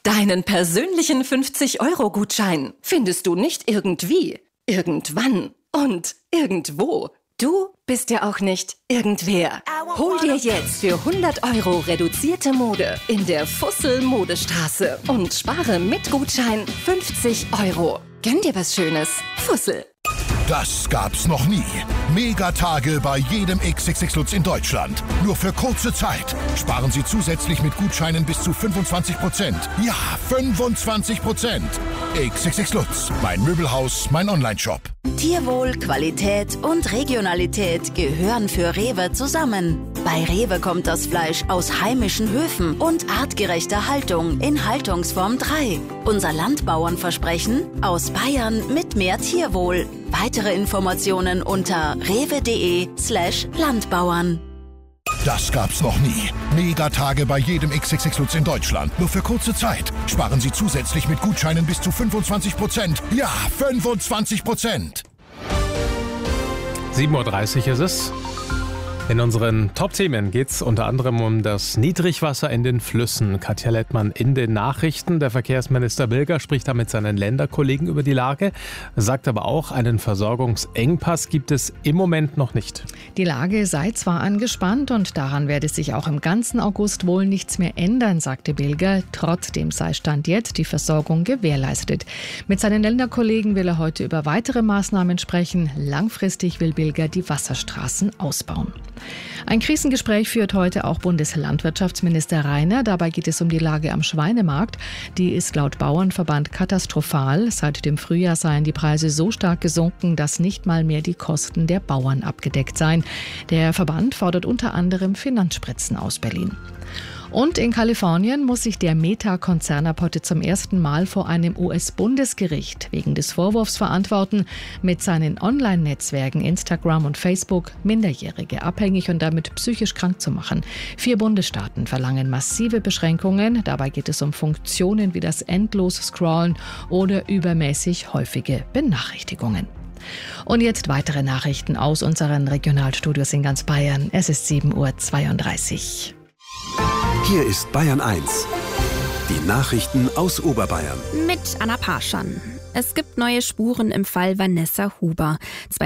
Deinen persönlichen 50-Euro-Gutschein findest du nicht irgendwie, irgendwann und irgendwo. Du bist ja auch nicht irgendwer. Hol dir jetzt für 100 Euro reduzierte Mode in der Fussel Modestraße und spare mit Gutschein 50 Euro. Gönn dir was Schönes. Fussel. Das gab's noch nie. Megatage bei jedem XXX Lutz in Deutschland. Nur für kurze Zeit. Sparen Sie zusätzlich mit Gutscheinen bis zu 25%. Ja, 25%. XXX Lutz. Mein Möbelhaus, mein Onlineshop. Tierwohl, Qualität und Regionalität gehören für Rewe zusammen. Bei Rewe kommt das Fleisch aus heimischen Höfen und artgerechter Haltung in Haltungsform 3. Unser Landbauernversprechen: aus Bayern mit mehr Tierwohl. Weitere Informationen unter rewe.de/Landbauern. Das gab's noch nie. Megatage bei jedem XXX Lutz in Deutschland. Nur für kurze Zeit. Sparen Sie zusätzlich mit Gutscheinen bis zu 25%. Ja, 25%. 7:30 Uhr ist es. In unseren Top-Themen geht es unter anderem um das Niedrigwasser in den Flüssen. Katja Lettmann in den Nachrichten. Der Verkehrsminister Bilger spricht da mit seinen Länderkollegen über die Lage, sagt aber auch, einen Versorgungsengpass gibt es im Moment noch nicht. Die Lage sei zwar angespannt und daran werde sich auch im ganzen August wohl nichts mehr ändern, sagte Bilger. Trotzdem sei Stand jetzt die Versorgung gewährleistet. Mit seinen Länderkollegen will er heute über weitere Maßnahmen sprechen. Langfristig will Bilger die Wasserstraßen ausbauen. Ein Krisengespräch führt heute auch Bundeslandwirtschaftsminister Rainer. Dabei geht es um die Lage am Schweinemarkt. Die ist laut Bauernverband katastrophal. Seit dem Frühjahr seien die Preise so stark gesunken, dass nicht mal mehr die Kosten der Bauern abgedeckt seien. Der Verband fordert unter anderem Finanzspritzen aus Berlin. Und in Kalifornien muss sich der Meta-Konzern ab heute zum ersten Mal vor einem US-Bundesgericht wegen des Vorwurfs verantworten, mit seinen Online-Netzwerken Instagram und Facebook Minderjährige abhängig und damit psychisch krank zu machen. 4 Bundesstaaten verlangen massive Beschränkungen. Dabei geht es um Funktionen wie das endlose Scrollen oder übermäßig häufige Benachrichtigungen. Und jetzt weitere Nachrichten aus unseren Regionalstudios in ganz Bayern. Es ist 7:32 Uhr. Hier ist Bayern 1. Die Nachrichten aus Oberbayern. Mit Anna Parschan. Es gibt neue Spuren im Fall Vanessa Huber.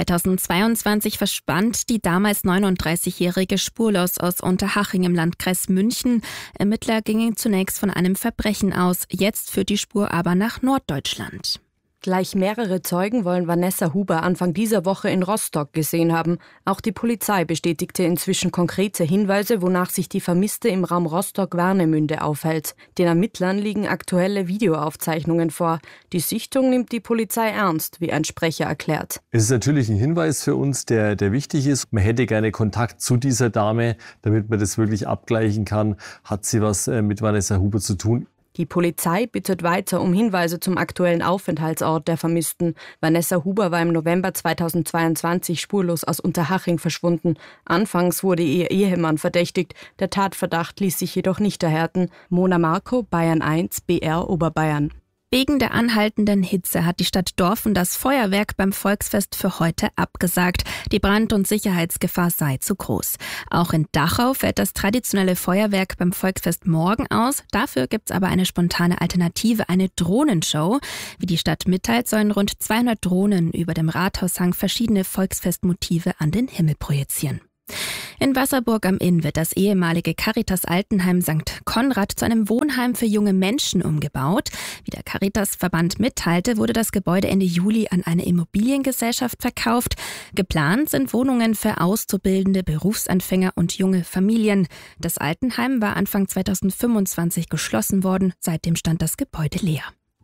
2022 verschwand die damals 39-Jährige spurlos aus Unterhaching im Landkreis München. Ermittler gingen zunächst von einem Verbrechen aus. Jetzt führt die Spur aber nach Norddeutschland. Gleich mehrere Zeugen wollen Vanessa Huber Anfang dieser Woche in Rostock gesehen haben. Auch die Polizei bestätigte inzwischen konkrete Hinweise, wonach sich die Vermisste im Raum Rostock-Warnemünde aufhält. Den Ermittlern liegen aktuelle Videoaufzeichnungen vor. Die Sichtung nimmt die Polizei ernst, wie ein Sprecher erklärt. Es ist natürlich ein Hinweis für uns, der wichtig ist. Man hätte gerne Kontakt zu dieser Dame, damit man das wirklich abgleichen kann. Hat sie was mit Vanessa Huber zu tun? Die Polizei bittet weiter um Hinweise zum aktuellen Aufenthaltsort der Vermissten. Vanessa Huber war im November 2022 spurlos aus Unterhaching verschwunden. Anfangs wurde ihr Ehemann verdächtigt. Der Tatverdacht ließ sich jedoch nicht erhärten. Mona Marco, Bayern 1, BR Oberbayern. Wegen der anhaltenden Hitze hat die Stadt Dorfen das Feuerwerk beim Volksfest für heute abgesagt. Die Brand- und Sicherheitsgefahr sei zu groß. Auch in Dachau fällt das traditionelle Feuerwerk beim Volksfest morgen aus. Dafür gibt's aber eine spontane Alternative, eine Drohnenshow. Wie die Stadt mitteilt, sollen rund 200 Drohnen über dem Rathaushang verschiedene Volksfestmotive an den Himmel projizieren. In Wasserburg am Inn wird das ehemalige Caritas Altenheim St. Konrad zu einem Wohnheim für junge Menschen umgebaut. Wie der Caritas-Verband mitteilte, wurde das Gebäude Ende Juli an eine Immobiliengesellschaft verkauft. Geplant sind Wohnungen für Auszubildende, Berufsanfänger und junge Familien. Das Altenheim war Anfang 2025 geschlossen worden. Seitdem stand das Gebäude leer.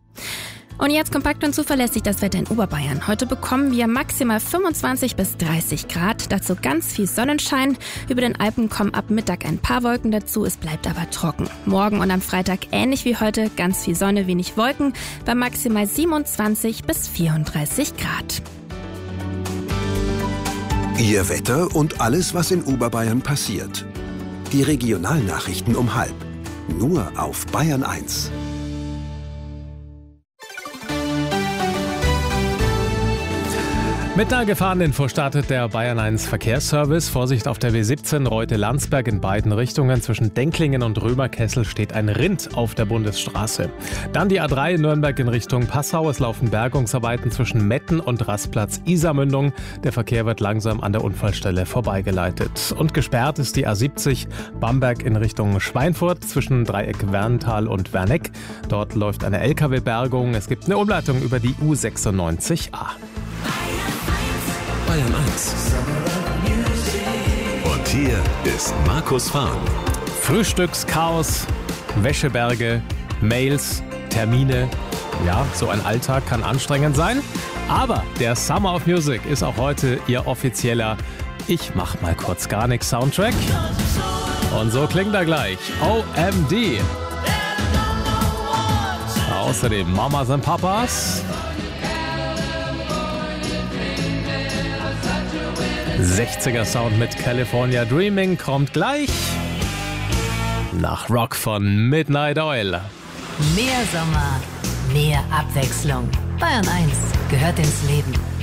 Und jetzt kompakt und zuverlässig das Wetter in Oberbayern. Heute bekommen wir maximal 25 bis 30 Grad, dazu ganz viel Sonnenschein. Über den Alpen kommen ab Mittag ein paar Wolken dazu, es bleibt aber trocken. Morgen und am Freitag ähnlich wie heute, ganz viel Sonne, wenig Wolken, bei maximal 27 bis 34 Grad. Ihr Wetter und alles, was in Oberbayern passiert. Die Regionalnachrichten um 12:30. Nur auf Bayern 1. Mit einer Gefahreninfo startet der Bayern 1 Verkehrsservice. Vorsicht auf der W17 Reute-Landsberg in beiden Richtungen. Zwischen Denklingen und Römerkessel steht ein Rind auf der Bundesstraße. Dann die A3 Nürnberg in Richtung Passau. Es laufen Bergungsarbeiten zwischen Metten und Rastplatz Isarmündung. Der Verkehr wird langsam an der Unfallstelle vorbeigeleitet. Und gesperrt ist die A70 Bamberg in Richtung Schweinfurt zwischen Dreieck Werntal und Werneck. Dort läuft eine LKW-Bergung. Es gibt eine Umleitung über die U96A. Bayern 1. Und hier ist Markus Fahren. Frühstückschaos, Wäscheberge, Mails, Termine. Ja, so ein Alltag kann anstrengend sein. Aber der Summer of Music ist auch heute Ihr offizieller Ich mach mal kurz gar nix Soundtrack. Und so klingt er gleich. OMD. Außerdem Mamas und Papas. 60er Sound mit California Dreaming kommt gleich nach Rock von Midnight Oil. Mehr Sommer, mehr Abwechslung. Bayern 1 gehört ins Leben.